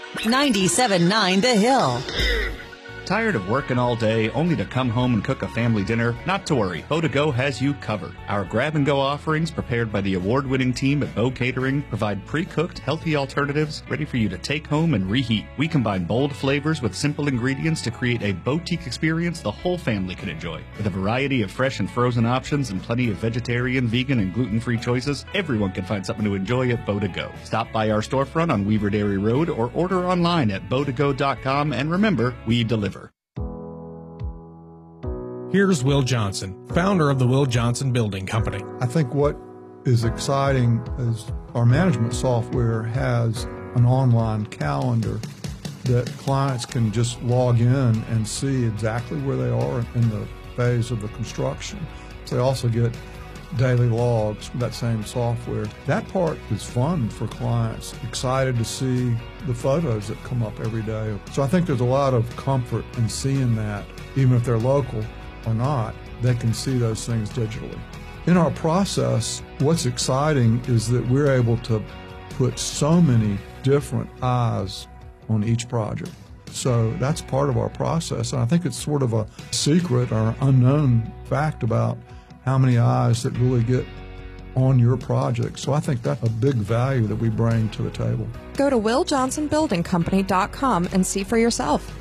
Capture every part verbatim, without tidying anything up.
ninety-seven point nine The Hill. Tired of working all day only to come home and cook a family dinner? Not to worry, Bow to Go has you covered. Our grab-and-go offerings, prepared by the award-winning team at Bow Catering, provide pre-cooked, healthy alternatives ready for you to take home and reheat. We combine bold flavors with simple ingredients to create a boutique experience the whole family can enjoy. With a variety of fresh and frozen options and plenty of vegetarian, vegan, and gluten-free choices, everyone can find something to enjoy at Bow to Go. Stop by our storefront on Weaver Dairy Road or order online at bow to go dot com, and remember, we deliver. Here's Will Johnson, founder of the Will Johnson Building Company. I think what is exciting is our management software has an online calendar that clients can just log in and see exactly where they are in the phase of the construction. So they also get daily logs from that same software. That part is fun for clients, excited to see the photos that come up every day. So I think there's a lot of comfort in seeing that, even if they're local or not, they can see those things digitally. In our process, what's exciting is that we're able to put so many different eyes on each project. So that's part of our process, and I think it's sort of a secret or unknown fact about how many eyes that really get on your project. So I think that's a big value that we bring to the table. Go to will johnson building company dot com and see for yourself.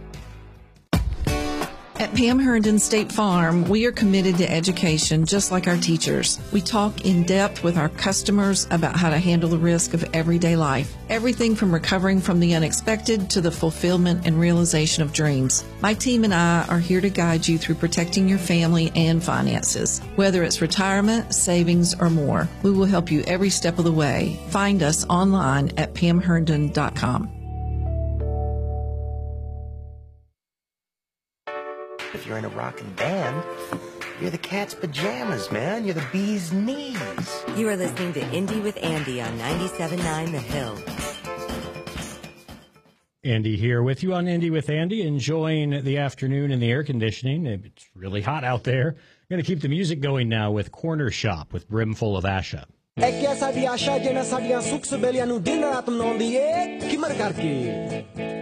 At Pam Herndon State Farm, we are committed to education just like our teachers. We talk in depth with our customers about how to handle the risk of everyday life. Everything from recovering from the unexpected to the fulfillment and realization of dreams. My team and I are here to guide you through protecting your family and finances. Whether it's retirement, savings, or more, we will help you every step of the way. Find us online at pam herndon dot com. If you're in a rockin' band, you're the cat's pajamas, man. You're the bee's knees. You are listening to Indy with Andy on ninety-seven point nine The Hill. Andy here with you on Indy with Andy, enjoying the afternoon in the air conditioning. It's really hot out there. I'm going to keep the music going now with Corner Shop with Brimful of Asha. É que essa de achar de nessa de suco, se beliano, dinner, atom, não de, que marcar que.